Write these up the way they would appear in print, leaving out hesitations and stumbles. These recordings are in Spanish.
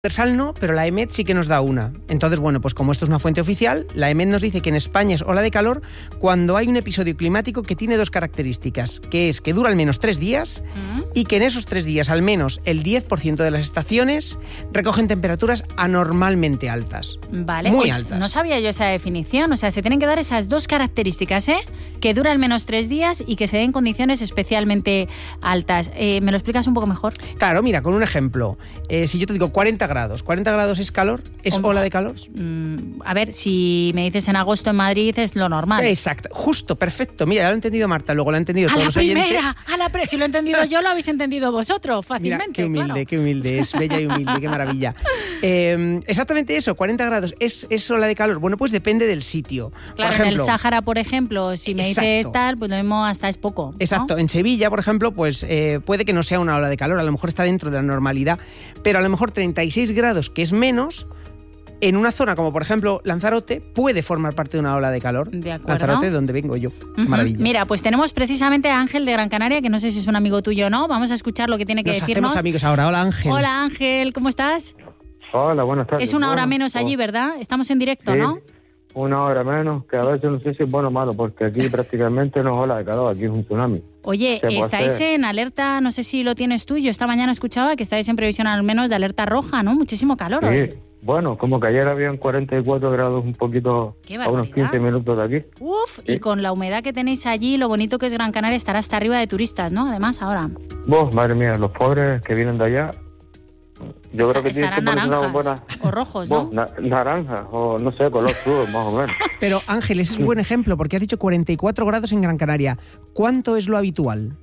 Universal no, pero la EMET sí que nos da una. Entonces, bueno, pues como esto es una fuente oficial, la EMET nos dice que en España es ola de calor cuando hay un episodio climático que tiene dos características, que es que dura al menos 3 días y que en esos 3 días al menos el 10% de las estaciones recogen temperaturas anormalmente altas. Vale, muy altas. No sabía yo esa definición, o sea, se tienen que dar esas dos características, que dura al menos 3 días y que se den condiciones especialmente altas. ¿Me lo explicas un poco mejor? Claro, mira, con un ejemplo. Si yo te digo 40 grados es calor, es ola de calor. A ver, si me dices en agosto en Madrid es lo normal. Exacto, justo, perfecto. Mira, ya lo ha entendido Marta, luego lo ha entendido todos los oyentes. Si lo he entendido yo, lo habéis entendido vosotros fácilmente. Mira, qué humilde, claro. Qué humilde, es bella y humilde, qué maravilla. Exactamente eso, 40 grados, ¿es ola de calor? Bueno, pues depende del sitio. Claro, por ejemplo, en el Sáhara, por ejemplo, si me dices tal, pues lo mismo hasta es poco, ¿no? Exacto, en Sevilla, por ejemplo, pues puede que no sea una ola de calor, a lo mejor está dentro de la normalidad, pero a lo mejor 36 grados, que es menos, en una zona como por ejemplo Lanzarote, puede formar parte de una ola de calor. De acuerdo. Lanzarote, donde vengo yo. Maravilla. Mira, pues tenemos precisamente a Ángel de Gran Canaria, que no sé si es un amigo tuyo o no. Vamos a escuchar lo que tiene que decirnos. Nos hacemos amigos ahora. Hola, Ángel. Hola, Ángel, ¿cómo estás? Hola, buenas tardes. Es una hora menos allí, ¿verdad? Estamos en directo, sí, ¿no? Una hora menos, que a veces no sé si es bueno o malo, porque aquí prácticamente no es ola de calor, aquí es un tsunami. Oye, estáis en alerta, no sé si lo tienes tú, yo esta mañana escuchaba que estáis en previsión al menos de alerta roja, ¿no? Muchísimo calor hoy. Sí, bueno, como que ayer habían 44 grados un poquito, a unos 15 minutos de aquí. Uf, sí. Y con la humedad que tenéis allí, lo bonito que es Gran Canaria, estará hasta arriba de turistas, ¿no? Además, ahora. Madre mía, los pobres que vienen de allá, yo creo que tienen que poner una buena... o rojos, ¿no? Naranjas, o no sé, color azul, más o menos. Pero Ángel, ese es un buen ejemplo, porque has dicho 44 grados en Gran Canaria. ¿Cuánto es lo habitual?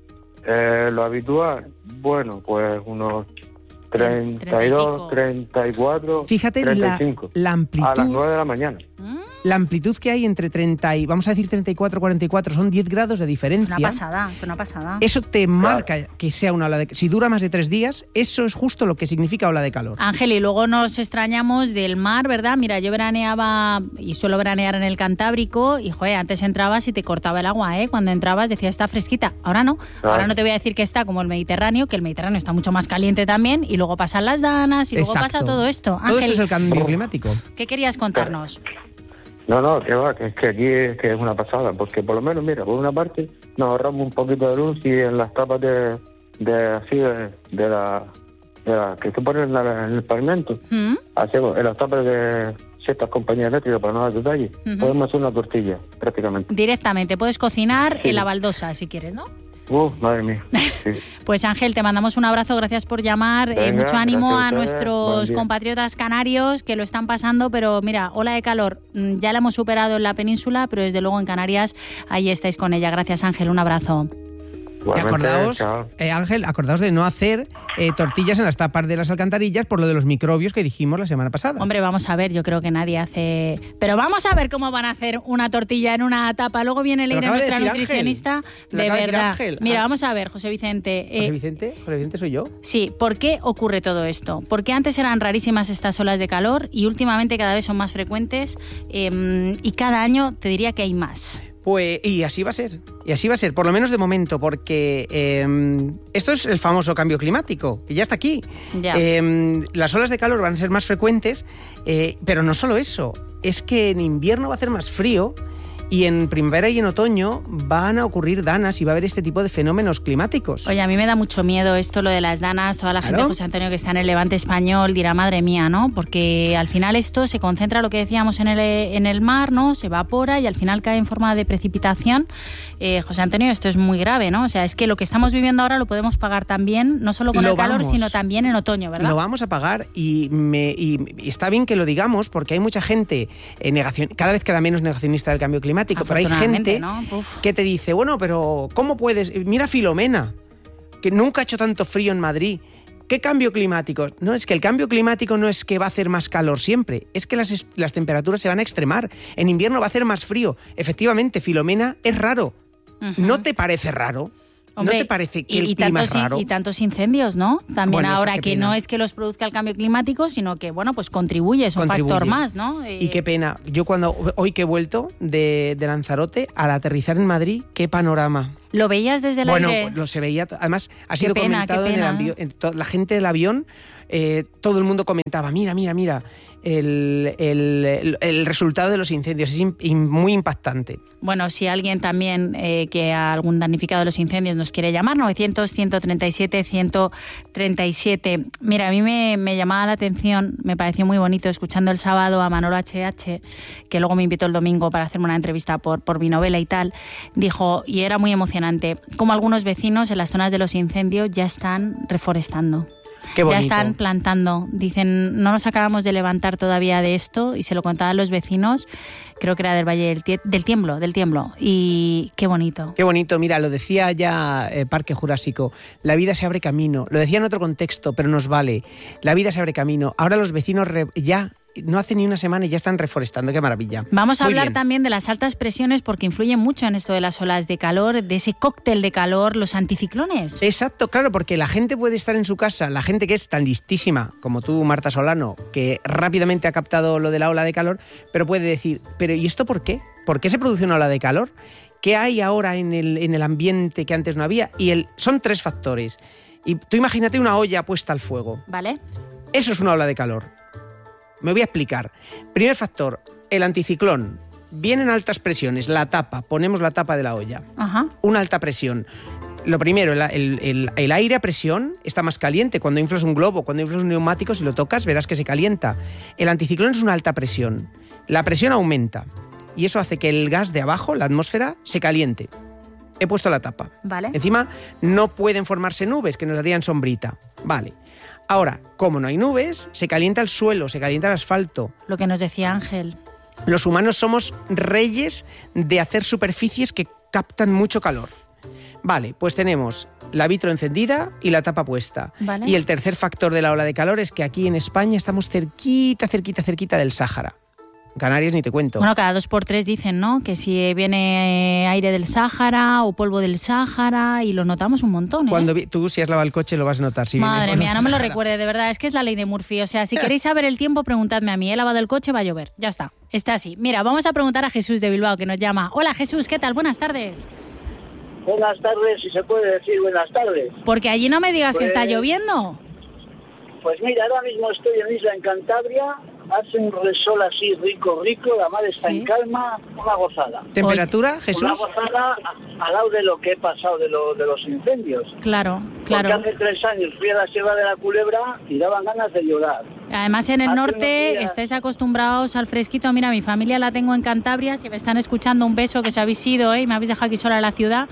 Lo habitual, bueno, pues unos 32, 34, fíjate 35. La amplitud. A las 9 de la mañana. La amplitud que hay entre 30 y, vamos a decir 34, 44, son 10 grados de diferencia. Es una pasada. Eso te marca que sea una ola de calor. Si dura más de 3 días, eso es justo lo que significa ola de calor. Ángel, y luego nos extrañamos del mar, ¿verdad? Mira, yo veraneaba y suelo veranear en el Cantábrico y, joder, antes entrabas y te cortaba el agua, ¿eh? Cuando entrabas decías, está fresquita. Ahora no. Claro. Ahora no te voy a decir que está como el Mediterráneo, que el Mediterráneo está mucho más caliente también, y luego pasan las danas y luego pasa todo esto. Ángel, todo esto es el cambio climático. ¿Qué querías contarnos? No, que va, que es que aquí es una pasada, porque por lo menos, mira, por una parte nos ahorramos un poquito de luz y en las tapas de la que se ponen en el pavimento, hacemos en las tapas de ciertas compañías eléctricas, para no dar detalles, podemos hacer una tortilla, prácticamente. Directamente, puedes cocinar en la baldosa, si quieres, ¿no? Madre mía. Sí. Pues Ángel, te mandamos un abrazo, gracias por llamar. Venga, mucho ánimo a ustedes. nuestros compatriotas canarios que lo están pasando, pero mira, ola de calor, ya la hemos superado en la península, pero desde luego en Canarias ahí estáis con ella. Gracias, Ángel, un abrazo. Y acordaos, Ángel, acordaos de no hacer tortillas en las tapas de las alcantarillas por lo de los microbios que dijimos la semana pasada. Hombre, vamos a ver, yo creo que nadie hace... Pero vamos a ver cómo van a hacer una tortilla en una tapa. Luego viene Leire, nuestra nutricionista. De verdad. Mira, vamos a ver, José Vicente. ¿José Vicente soy yo? Sí, ¿por qué ocurre todo esto? Porque antes eran rarísimas estas olas de calor y últimamente cada vez son más frecuentes y cada año te diría que hay más. Pues, y así va a ser, por lo menos de momento, porque esto es el famoso cambio climático, que ya está aquí. Ya. Las olas de calor van a ser más frecuentes, pero no solo eso, es que en invierno va a hacer más frío y en primavera y en otoño van a ocurrir danas y va a haber este tipo de fenómenos climáticos. Oye, a mí me da mucho miedo esto, lo de las danas. Toda la gente, José Antonio, que está en el Levante español dirá, madre mía, ¿no? Porque al final esto se concentra, lo que decíamos, en el mar, ¿no? Se evapora y al final cae en forma de precipitación. José Antonio, esto es muy grave, ¿no? O sea, es que lo que estamos viviendo ahora lo podemos pagar también, no solo con el calor, sino también en otoño, ¿verdad? Lo vamos a pagar y está bien que lo digamos, porque hay mucha gente, cada vez queda menos negacionista del cambio climático, pero hay gente, ¿no?, que te dice, bueno, pero ¿cómo puedes? Mira Filomena, que nunca ha hecho tanto frío en Madrid. ¿Qué cambio climático? No, es que el cambio climático no es que va a hacer más calor siempre, es que las temperaturas se van a extremar. En invierno va a hacer más frío. Efectivamente, Filomena, es raro. ¿No te parece raro? Hombre, ¿no te parece que el clima es raro? Y tantos incendios, ¿no? También bueno, ahora que no es que los produzca el cambio climático, sino que, bueno, pues contribuye, es un factor más, ¿no? Y qué pena. Yo hoy que he vuelto de Lanzarote, al aterrizar en Madrid, qué panorama. ¿Lo veías desde el aire? Bueno, se veía. Además, ha sido comentado en el avión. La gente del avión todo el mundo comentaba, mira, el resultado de los incendios es muy impactante. Bueno, si alguien también que algún damnificado de los incendios nos quiere llamar, 900-137-137. Mira, a mí me llamaba la atención, me pareció muy bonito escuchando el sábado a Manolo H.H., que luego me invitó el domingo para hacerme una entrevista por mi novela y tal. Dijo, y era muy emocionante, como algunos vecinos en las zonas de los incendios ya están reforestando. Qué bonito. Ya están plantando. Dicen, no nos acabamos de levantar todavía de esto, y se lo contaban los vecinos, creo que era del Valle del Tiemblo. Y qué bonito. Qué bonito. Mira, lo decía ya Parque Jurásico, la vida se abre camino. Lo decía en otro contexto, pero nos vale. La vida se abre camino. Ahora los vecinos ya no hace ni una semana y ya están reforestando. Qué maravilla. Vamos a hablar también de las altas presiones, porque influyen mucho en esto de las olas de calor, de ese cóctel de calor, los anticiclones. Exacto, claro, porque la gente puede estar en su casa, la gente que es tan listísima como tú, Marta Solano, que rápidamente ha captado lo de la ola de calor, pero puede decir, pero ¿y esto por qué? ¿Por qué se produce una ola de calor? ¿Qué hay ahora en el ambiente que antes no había? Y son 3 factores. Y tú imagínate una olla puesta al fuego. ¿Vale? Eso es una ola de calor. Me voy a explicar. Primer factor, el anticiclón. Vienen altas presiones, la tapa, ponemos la tapa de la olla. Ajá. Una alta presión. Lo primero, el aire a presión está más caliente. Cuando inflas un globo, cuando inflas un neumático, si lo tocas verás que se calienta. El anticiclón es una alta presión. La presión aumenta y eso hace que el gas de abajo, la atmósfera, se caliente. He puesto la tapa. Vale. Encima no pueden formarse nubes que nos darían sombrita. Vale. Ahora, como no hay nubes, se calienta el suelo, se calienta el asfalto. Lo que nos decía Ángel. Los humanos somos reyes de hacer superficies que captan mucho calor. Vale, pues tenemos la vitro encendida y la tapa puesta. Vale. Y el tercer factor de la ola de calor es que aquí en España estamos cerquita del Sáhara. Canarias ni te cuento. Bueno, cada 2x3 dicen, ¿no? Que si viene aire del Sáhara o polvo del Sáhara, y lo notamos un montón, ¿eh? Cuando tú, si has lavado el coche, lo vas a notar. Si Madre mía, no me lo recuerde, de verdad. Es que es la ley de Murphy. O sea, si queréis saber el tiempo, preguntadme a mí. He lavado el coche, va a llover. Ya está. Está así. Mira, vamos a preguntar a Jesús de Bilbao, que nos llama. Hola, Jesús, ¿qué tal? Buenas tardes. Buenas tardes, si se puede decir buenas tardes. Porque allí no me digas que está lloviendo. Pues mira, ahora mismo estoy en Isla, en Cantabria. Hace un resol así rico, la mar está en calma, una gozada. ¿Temperatura, Jesús? Una gozada al lado de lo que he pasado de los incendios. Claro. Porque hace 3 años fui a la Sierra de la Culebra y daban ganas de llorar. Además, en el norte estáis acostumbrados al fresquito. Mira, mi familia la tengo en Cantabria. Si me están escuchando, un beso, que se habéis ido, me habéis dejado aquí sola en la ciudad.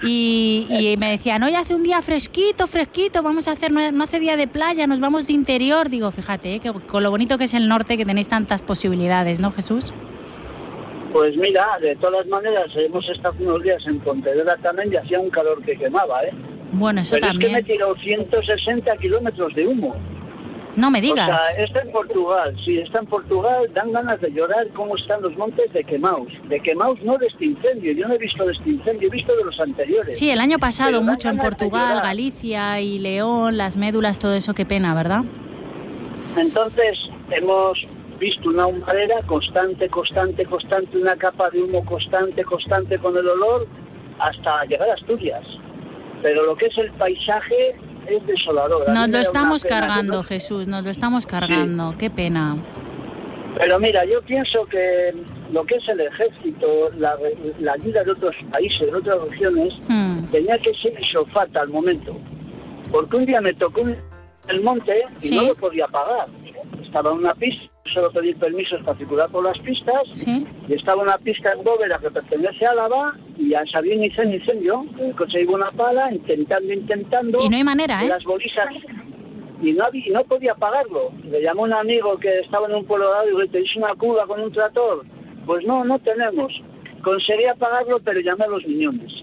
Y me decían, hoy hace un día fresquito, vamos a hacer, no hace día de playa, nos vamos de interior. Digo, fíjate, que con lo bonito que es el norte, que tenéis tantas posibilidades, ¿no, Jesús? Pues mira, de todas maneras, hemos estado unos días en Pontevedra también y hacía un calor que quemaba, ¿eh? Bueno, eso pero también. Es que me tiró 160 kilómetros de humo. No me digas. O sea, está en Portugal, sí, está en Portugal, dan ganas de llorar cómo están los montes de quemaos, no de este incendio, yo no he visto de este incendio, he visto de los anteriores. Sí, el año pasado mucho en Portugal, Galicia y León, las médulas, todo eso, qué pena, ¿verdad? Entonces, hemos visto una humareda constante, una capa de humo constante con el olor, hasta llegar a Asturias. Pero lo que es el paisaje es desolador. Nos lo estamos cargando, Jesús, nos lo estamos cargando, sí. Qué pena. Pero mira, yo pienso que lo que es el ejército, la ayuda de otros países, de otras regiones, tenía que ser isofata al momento. Porque un día me tocó el monte y ¿sí? No lo podía pagar. Estaba en una pista, solo pedir permisos para circular por las pistas, ¿sí? Y estaba una pista en Bóveda que pertenece a Álava y ya sabía incendio. El coche iba una pala, intentando. Y no hay manera, las bolsas. Y no podía pagarlo. Le llamó un amigo que estaba en un pueblo de lado y le ¿tenéis una cuba con un tractor? Pues no tenemos. Conseguía pagarlo, pero llamé a los miñones.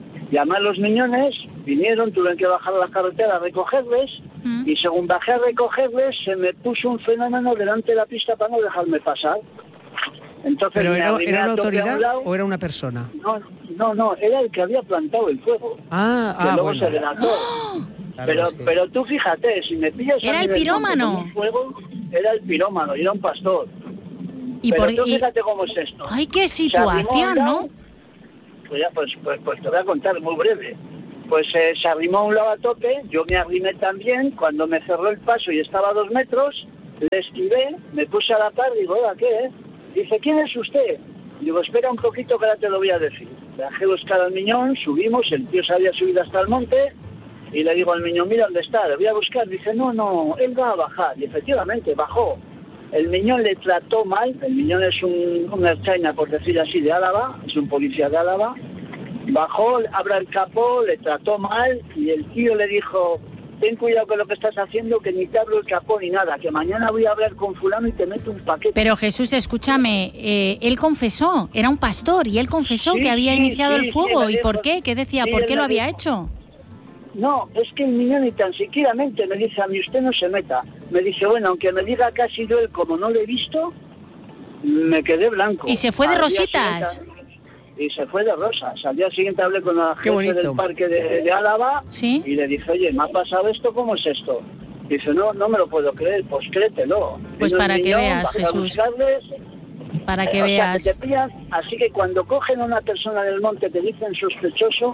Vinieron, tuve que bajar a la carretera a recogerles, y según bajé a recogerles, se me puso un fenómeno delante de la pista para no dejarme pasar. Entonces, ¿pero era una autoridad o era una persona? No, era el que había plantado el fuego. Que luego se delató. Claro, pero tú fíjate, si me pillas... Era el pirómano. Era el pirómano, y era un pastor. Pero tú fíjate cómo es esto. ¡Ay, qué situación!, ¿no? Pues te voy a contar muy breve. Pues se arrimó a un lado a tope, yo me arrimé también. Cuando me cerró el paso y estaba a 2 metros, le esquivé, me puse a la par, digo, ¿ahora qué? Dice, ¿quién es usted? Digo, espera un poquito que ahora te lo voy a decir. Bajé a buscar al Miñón, subimos, el tío se había subido hasta el monte, y le digo al Miñón, mira dónde está, le voy a buscar. Dice, no, él va a bajar. Y efectivamente, bajó. El Miñón le trató mal, el Miñón es un erchaina, por decir así, de Álava, es un policía de Álava. Bajó, abra el capó, le trató mal y el tío le dijo, ten cuidado con lo que estás haciendo, que ni te abro el capó ni nada, que mañana voy a hablar con fulano y te meto un paquete. Pero Jesús, escúchame, él confesó, era un pastor y él confesó que había iniciado el fuego. ¿Y por qué? ¿Qué decía? ¿Por qué lo había hecho? No, es que el Miñón ni tan siquiera me dice, a mí usted no se meta. Me dice, bueno, aunque me diga que ha sido él, como no lo he visto, me quedé blanco. ¿Y se fue de rositas? Y se fue de rosas. Al día siguiente hablé con la jefe del parque de Álava. ¿Sí? Y le dije, oye, ¿me ha pasado esto? ¿Cómo es esto? Dice, no me lo puedo creer. Pues créetelo. Pues para que veas, Jesús. Para que veas. Que te pillan, así que cuando cogen a una persona en el monte, te dicen sospechoso,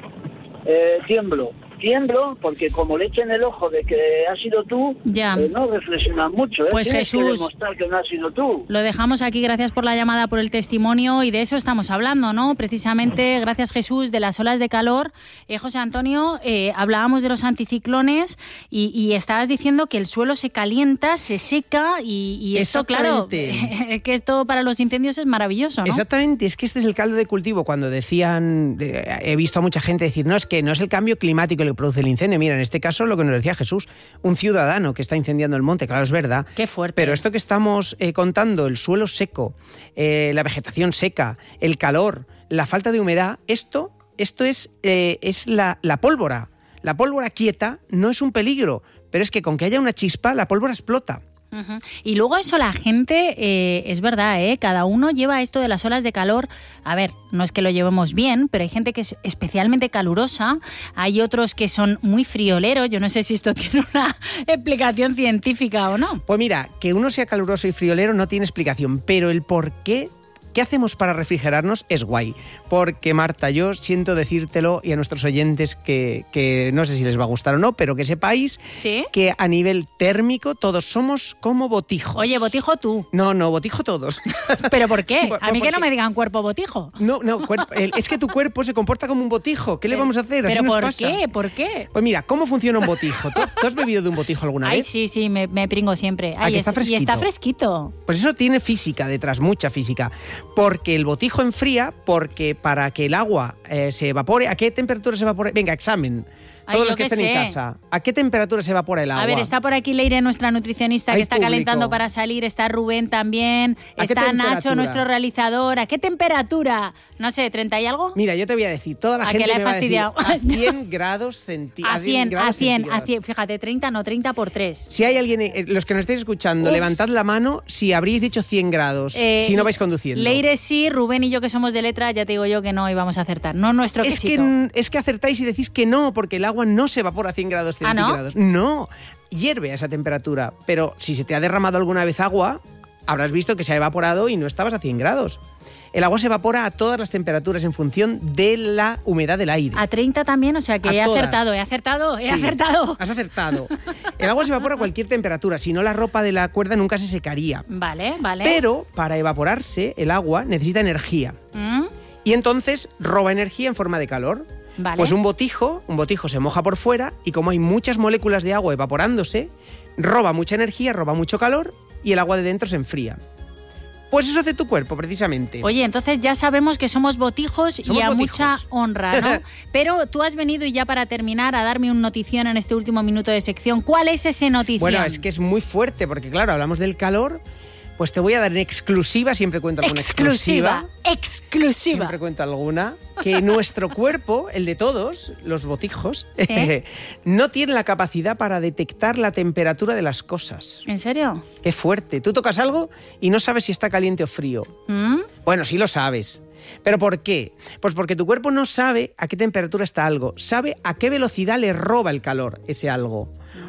tiemblo, porque como le echen el ojo de que has sido tú, no reflexionan mucho. Pues tienes Jesús, que demostrar que no has sido tú. Lo dejamos aquí, gracias por la llamada, por el testimonio, y de eso estamos hablando, ¿no? Precisamente, gracias Jesús, de las olas de calor. José Antonio, hablábamos de los anticiclones y estabas diciendo que el suelo se calienta, se seca y esto, claro, que esto para los incendios es maravilloso, ¿no? Exactamente, es que este es el caldo de cultivo. Cuando decían, he visto a mucha gente decir, no, es que no es el cambio climático lo que produce el incendio. Mira, en este caso lo que nos decía Jesús, un ciudadano que está incendiando el monte, claro, es verdad. Qué fuerte. Pero esto que estamos contando, el suelo seco, la vegetación seca, el calor, la falta de humedad, esto es la pólvora. La pólvora quieta no es un peligro, pero es que con que haya una chispa, la pólvora explota. Uh-huh. Y luego eso la gente, es verdad, cada uno lleva esto de las olas de calor, a ver, no es que lo llevemos bien, pero hay gente que es especialmente calurosa, hay otros que son muy frioleros, yo no sé si esto tiene una explicación científica o no. Pues mira, que uno sea caluroso y friolero no tiene explicación, pero el por qué hacemos para refrigerarnos es guay. Porque, Marta, yo siento decírtelo y a nuestros oyentes que no sé si les va a gustar o no, pero que sepáis que a nivel térmico todos somos como botijos. Oye, ¿botijo tú? No, botijo todos. ¿Pero por qué? A mí que no me digan cuerpo botijo. No, es que tu cuerpo se comporta como un botijo. ¿Qué le vamos a hacer? Así ¿Pero nos pasa. ¿Por qué? Pues mira, ¿cómo funciona un botijo? ¿Tú has bebido de un botijo alguna vez? Ay, sí, me pringo siempre. Ay, está fresquito. Y está fresquito. Pues eso tiene física detrás, mucha física. Porque el botijo enfría, porque para que el agua se evapore, ¿a qué temperatura se evapore? Venga, examen. Todos los que estén en casa. ¿A qué temperatura se evapora el agua? A ver, está por aquí Leire, nuestra nutricionista, que está calentando para salir. Está Rubén también. Está Nacho, nuestro realizador. ¿A qué temperatura? No sé, ¿30 y algo? Mira, yo te voy a decir, toda la gente me va a decir a 100 grados centígrados. A 100. Fíjate, 30 no, 30 por 3. Si hay alguien, los que nos estáis escuchando, levantad la mano si habréis dicho 100 grados, si no vais conduciendo. Leire sí, Rubén y yo que somos de letra, ya te digo yo que no íbamos a acertar. No nuestro quesito. Es que acertáis y decís que no, porque el agua no se evapora a 100 grados centígrados. No, hierve a esa temperatura. Pero si se te ha derramado alguna vez agua, habrás visto que se ha evaporado y no estabas a 100 grados. El agua se evapora a todas las temperaturas en función de la humedad del aire. ¿A 30 también? O sea que he acertado. Sí, has acertado. El agua se evapora a cualquier temperatura, si no la ropa de la cuerda nunca se secaría. Vale. Pero para evaporarse el agua necesita energía. Y entonces roba energía en forma de calor. Vale. Pues un botijo se moja por fuera y como hay muchas moléculas de agua evaporándose, roba mucha energía, roba mucho calor y el agua de dentro se enfría. Pues eso hace tu cuerpo, precisamente. Oye, entonces ya sabemos que somos botijos y a mucha honra, ¿no? Pero tú has venido, y ya para terminar, a darme un notición en este último minuto de sección. ¿Cuál es ese notición? Bueno, es que es muy fuerte, porque claro, hablamos del calor. Pues te voy a dar en exclusiva, siempre cuento alguna exclusiva. Siempre cuento alguna. Que nuestro cuerpo, el de todos, los botijos, no tiene la capacidad para detectar la temperatura de las cosas. ¿En serio? Qué fuerte. Tú tocas algo y no sabes si está caliente o frío. Bueno, sí lo sabes. ¿Pero por qué? Pues porque tu cuerpo no sabe a qué temperatura está algo. Sabe a qué velocidad le roba el calor ese algo.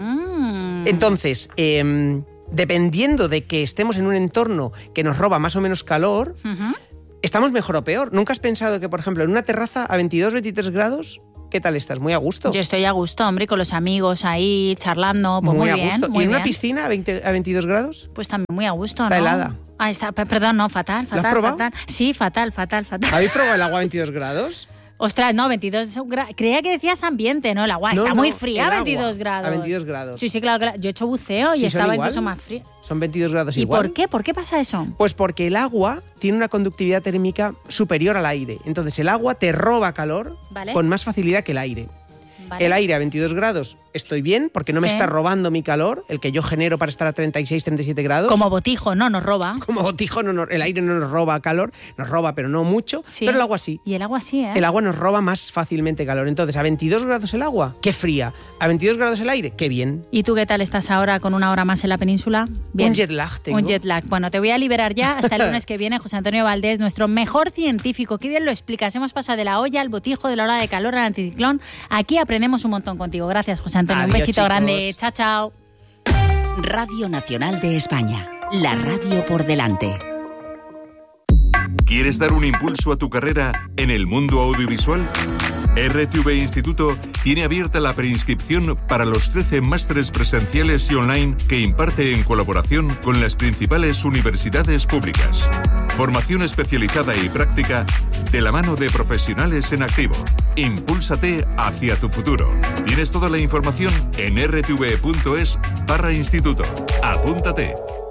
Entonces, dependiendo de que estemos en un entorno que nos roba más o menos calor, estamos mejor o peor. ¿Nunca has pensado que, por ejemplo, en una terraza a 22, 23 grados, ¿Qué tal estás? ¿Muy a gusto? Yo estoy a gusto, hombre, con los amigos ahí, charlando, pues muy a bien. Gusto. Muy ¿Y en bien. una piscina a 22 grados? Pues también muy a gusto, Está ¿no? helada. Ah, está, perdón, no, fatal. ¿Lo has probado? Fatal. Sí, fatal. ¿Habéis probado el agua a 22 grados? Ostras, no, 22 grados. Creía que decías ambiente, ¿no? El agua está muy fría a 22 grados. A 22 grados. Sí, claro. Yo he hecho buceo y estaba incluso más fría. Son 22 grados ¿Y igual. por qué? ¿Por qué pasa eso? Pues porque el agua tiene una conductividad térmica superior al aire. Entonces el agua te roba calor con más facilidad que el aire. Vale. El aire a 22 grados estoy bien porque no me está robando mi calor, el que yo genero para estar a 36, 37 grados. Como botijo, no nos roba. Como botijo, el aire no nos roba calor, nos roba pero no mucho, pero el agua sí. Y el agua sí, ¿eh? El agua nos roba más fácilmente calor. Entonces, a 22 grados el agua, qué fría. A 22 grados el aire, qué bien. ¿Y tú qué tal estás ahora con una hora más en la península? Bien. Un jet lag tengo. Un jet lag. Bueno, te voy a liberar ya hasta el lunes que viene. José Antonio Valdés, nuestro mejor científico. Qué bien lo explicas. Hemos pasado de la olla al botijo, de la ola de calor al anticiclón. Aquí aprendemos un montón contigo. Gracias, José Antonio. Adiós, un besito chicos. grande. Chao, chao. Radio Nacional de España. La radio por delante. ¿Quieres dar un impulso a tu carrera en el mundo audiovisual? RTV Instituto tiene abierta la preinscripción para los 13 másteres presenciales y online que imparte en colaboración con las principales universidades públicas. Formación especializada y práctica de la mano de profesionales en activo. Impúlsate hacia tu futuro. Tienes toda la información en rtv.es/instituto. Apúntate.